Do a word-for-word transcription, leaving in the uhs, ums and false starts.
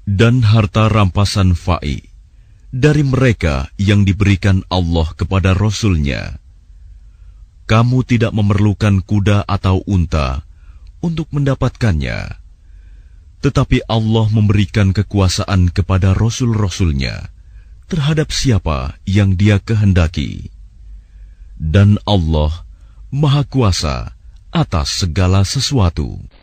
dan harta rampasan fa'i dari mereka yang diberikan Allah kepada Rasul-Nya. Kamu tidak memerlukan kuda atau unta untuk mendapatkannya, tetapi Allah memberikan kekuasaan kepada Rasul-Rasul-Nya terhadap siapa yang Dia kehendaki. Dan Allah Maha Kuasa atas segala sesuatu.